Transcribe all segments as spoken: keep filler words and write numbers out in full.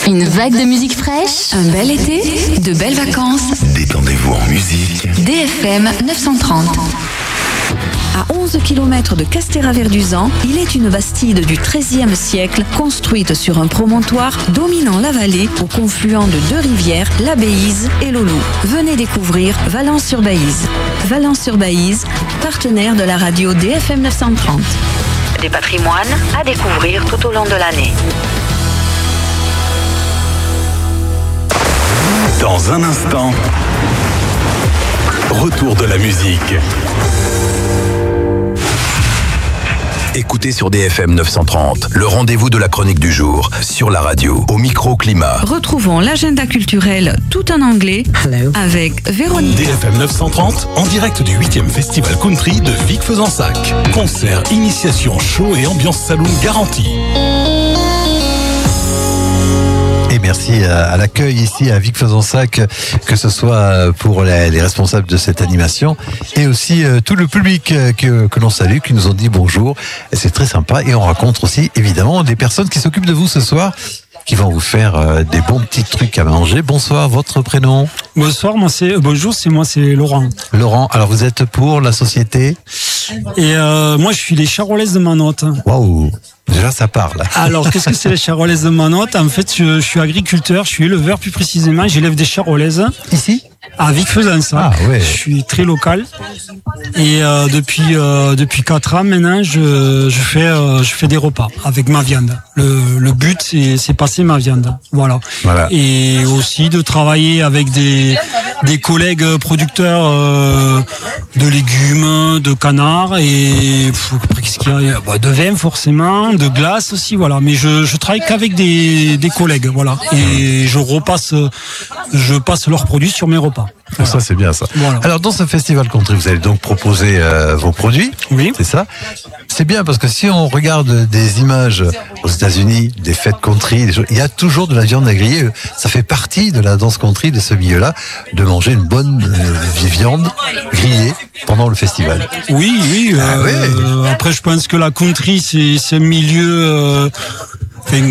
Une vague de musique fraîche, un bel été, de belles vacances. Détendez-vous en musique. D F M neuf cent trente. À onze kilomètres de Castéra-Verduzan, il est une bastide du treizième siècle, construite sur un promontoire dominant la vallée au confluent de deux rivières, la Baïse et l'Olou. Venez découvrir Valence-sur-Baïse. Valence-sur-Baïse, partenaire de la radio D F M neuf cent trente. Des patrimoines à découvrir tout au long de l'année. Dans un instant, retour de la musique. Écoutez sur D F M neuf cent trente, le rendez-vous de la chronique du jour, sur la radio, au micro-climat. Retrouvons l'agenda culturel tout en anglais avec Véronique. D F M neuf cent trente, en direct du huitième Festival Country de Vic-Fezensac. Concert, initiation, show et ambiance saloon garantie. Et merci à l'accueil ici à Vic-Fezensac, que ce soit pour les, les responsables de cette animation et aussi euh, tout le public que, que l'on salue, qui nous ont dit bonjour. Et c'est très sympa. Et on rencontre aussi évidemment des personnes qui s'occupent de vous ce soir, qui vont vous faire euh, des bons petits trucs à manger. Bonsoir, votre prénom? Bonsoir, moi c'est euh, bonjour, c'est moi, c'est Laurent. Laurent, alors vous êtes pour la société? Et euh, moi je suis les Charolaises de Manotte. Waouh, déjà ça parle. Alors qu'est-ce que c'est les Charolaises de Manotte? En fait, je, je suis agriculteur, je suis éleveur plus précisément, j'élève des charolaises. Ici? À Vic-Fezensac. Ah ouais. Je suis très local. Et euh, depuis euh, depuis quatre ans maintenant, je je fais euh, je fais des repas avec ma viande. Le le but c'est c'est passer ma viande. Voilà. Voilà. Et aussi de travailler avec des des collègues producteurs euh, de légumes, de canards et pff, après qu'est-ce qu'il y a, bah, de vin forcément, de glace aussi, voilà. Mais je je travaille qu'avec des des collègues, voilà. Et je repasse je passe leurs produits sur mes repas. Voilà. Ça c'est bien ça. Voilà. Alors dans ce festival country, vous allez donc proposer euh, vos produits. Oui. C'est ça. C'est bien parce que si on regarde des images aux États-Unis, des fêtes country, des choses, il y a toujours de la viande à griller. Ça fait partie de la danse country, de ce milieu-là, de manger une bonne euh, viande grillée pendant le festival. Oui, oui. Ah, euh, ouais. Après, je pense que la country, c'est, c'est un milieu euh, enfin,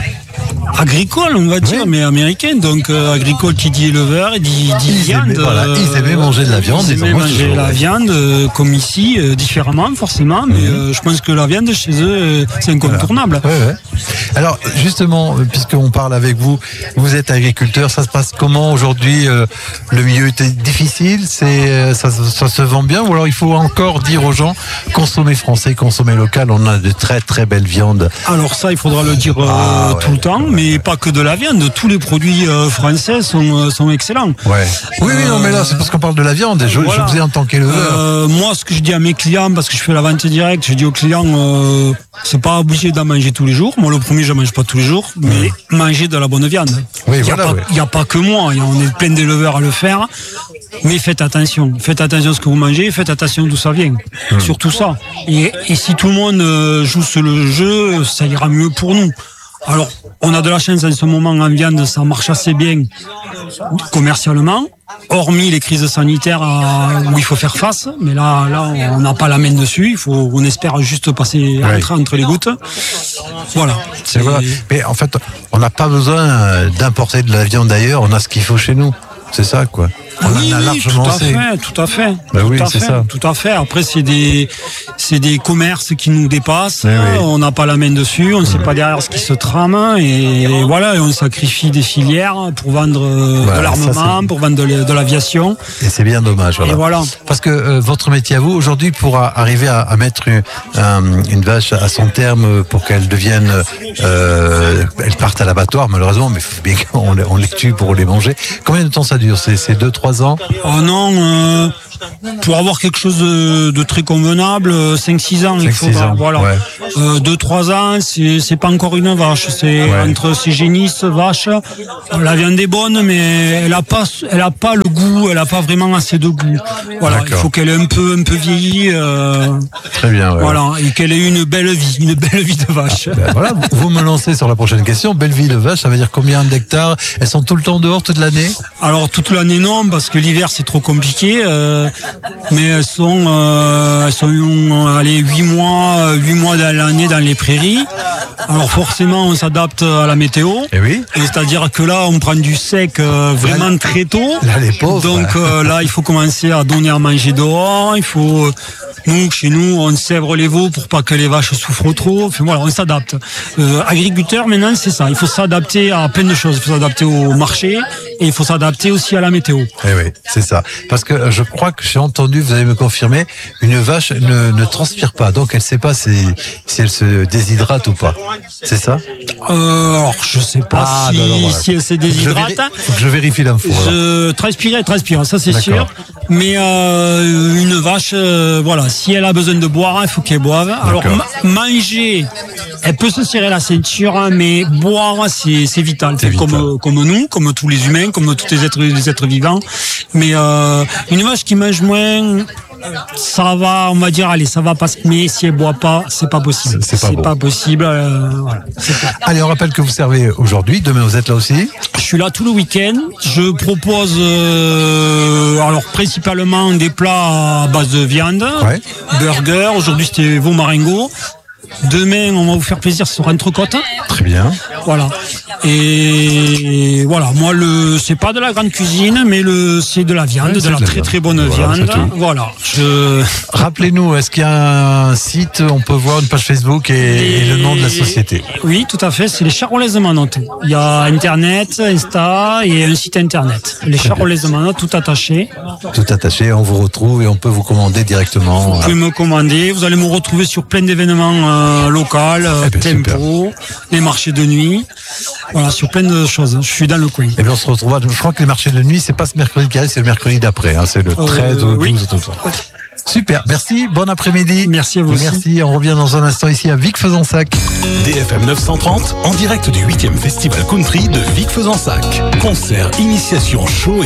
agricole, on va dire, oui. Mais américain. Donc, euh, agricole qui dit éleveur, et dit, dit ils viande. Aimaient, voilà, ils aimaient manger de la viande. Ils aimaient manger de la viande, euh, comme ici, euh, différemment, forcément. Mais euh, je pense que la viande chez eux, euh, c'est incontournable. Voilà. Ouais, ouais. Alors, justement, puisqu'on parle avec vous, vous êtes agriculteur, ça se passe comment aujourd'hui? euh, Le milieu était difficile, c'est, ça, ça se vend bien, ou alors il faut encore dire aux gens, consommez français, consommez local, on a de très très belles viandes. Alors ça, il faudra le dire euh, ah, ouais, tout le temps, mais ouais. Pas que de la viande, tous les produits euh, français sont, sont excellents. Ouais. Oui, oui, non, mais là, c'est parce qu'on parle de la viande, je, voilà. je vous ai en tant qu'éleveur. Euh, moi, ce que je dis à mes clients, parce que je fais la vente directe, je dis aux clients, euh, c'est pas obligé d'en manger tous les jours. Moi, le premier, je mange pas tous les jours, mais mmh. manger de la bonne viande. Oui, il n'y voilà, a, ouais. a pas que moi, on est plein d'éleveurs à le faire. Mais faites attention, faites attention à ce que vous mangez, faites attention d'où ça vient, mmh. surtout ça. Et, et si tout le monde joue sur le jeu, ça ira mieux pour nous. Alors, on a de la chance en ce moment en viande, ça marche assez bien commercialement, hormis les crises sanitaires où il faut faire face, mais là, là, on n'a pas la main dessus, il faut, on espère juste passer ouais. entre, entre les gouttes. Voilà. C'est voilà. Mais en fait, on n'a pas besoin d'importer de la viande d'ailleurs, on a ce qu'il faut chez nous. C'est ça, quoi. On oui, en a oui, tout à assez. fait, tout à fait. Bah tout oui, à c'est fait, ça. Tout à fait. Après, c'est des, c'est des commerces qui nous dépassent. Oui, oui. On n'a pas la main dessus, on ne sait pas derrière ce qui se trame, et, et voilà, et on sacrifie des filières pour vendre voilà, de l'armement, ça, pour vendre de, de l'aviation. Et c'est bien dommage, voilà. Et voilà. Parce que euh, votre métier à vous, aujourd'hui, pour arriver à, à mettre une, un, une vache à son terme pour qu'elle devienne, euh, elle parte à l'abattoir, malheureusement, mais il faut bien qu'on on les tue pour les manger. Combien de temps ça dure? C'est, c'est deux, trois ans? Oh non, euh, pour avoir quelque chose de, de très convenable, cinq six ans, il faudra. Voilà. Ouais. Euh, deux trois ans, c'est, c'est pas encore une vache. C'est ouais. entre ces génisses, vaches. La viande est bonne, mais elle a pas, elle a pas le goût, elle a pas vraiment assez de goût. Voilà. D'accord. Il faut qu'elle ait un peu, un peu vieilli. Euh, Très bien, ouais. Voilà. Et qu'elle ait une belle vie, une belle vie de vache. Ben voilà. Vous me lancez sur la prochaine question. Belle vie de vache, ça veut dire combien d'hectares? Elles sont tout le temps dehors toute l'année? Alors, toute l'année non, parce que l'hiver c'est trop compliqué. Euh, euh, mais elles sont, euh, elles sont allez, huit mois, huit mois dans l'année dans les prairies. Alors forcément, on s'adapte à la météo. Et oui. Et c'est-à-dire que là, on prend du sec euh, vraiment là, très tôt. Là, les pauvres. Donc euh, là, il faut commencer à donner à manger dehors. Il faut, nous, chez nous, on sèvre les veaux pour pas que les vaches souffrent trop. Enfin, voilà, on s'adapte. Euh, agriculteur, maintenant, c'est ça. Il faut s'adapter à plein de choses. Il faut s'adapter au marché et il faut s'adapter aussi à la météo. Eh oui, c'est ça. Parce que je crois que j'ai entendu, vous allez me confirmer, une vache ne, ne transpire pas. Donc elle ne sait pas si, si elle se déshydrate ou pas. C'est ça? Euh, alors, je sais pas Ah, si, non, non, voilà. si elle se déshydrate. Je, véri- faut que je vérifie l'info. Je transpire, elle transpire, ça c'est D'accord. sûr. Mais euh, une vache, euh, voilà, si elle a besoin de boire, il faut qu'elle boive. Alors D'accord. ma- manger, elle peut se serrer la ceinture, hein, mais boire, c'est, c'est vital. C'est vital. Comme, comme nous, comme tous les humains, comme tous les êtres, les êtres vivants. Mais euh, une vache qui mange moins, ça va, on va dire, allez, ça va passer. Mais si elle boit pas, c'est pas possible. C'est- c'est pas bon. possible. euh, voilà, c'est pas. Allez, on rappelle que vous servez aujourd'hui. Demain, vous êtes là aussi. Je suis là tout le week-end. Je propose euh, alors principalement des plats à base de viande, Ouais. burger. Aujourd'hui c'était veau marengo. Demain on va vous faire plaisir sur entrecôte. Très bien. Voilà. Et voilà, moi le c'est pas de la grande cuisine, mais le c'est de la viande, Ouais, de c'est la de la très viande. très bonne Voilà, c'est viande. tout. Voilà. Je Rappelez-nous, est-ce qu'il y a un site, on peut voir une page Facebook et, et le nom de la société? Oui, tout à fait. C'est les Charolaises de Manotte. Il y a Internet, Insta et un site Internet. Les Charolaises de Manotte, tout attaché. Tout attaché, on vous retrouve et on peut vous commander directement. Vous pouvez me commander. Vous allez me retrouver sur plein d'événements euh, locaux, euh, Eh ben, tempo, les marchés de nuit. Voilà, sur plein de choses. Je suis dans le coin. Et bien on se retrouvera. Je crois que les marchés de nuit, c'est pas ce mercredi qui arrive, c'est le mercredi d'après. Hein, c'est le treize Euh, ou oui. douze. Tout ça. Super, merci, bon après-midi. Merci à vous aussi. Merci, on revient dans un instant ici à Vic-Fezensac. D F M neuf cent trente, en direct du huitième Festival Country de Vic-Fezensac. Concert, initiation, show et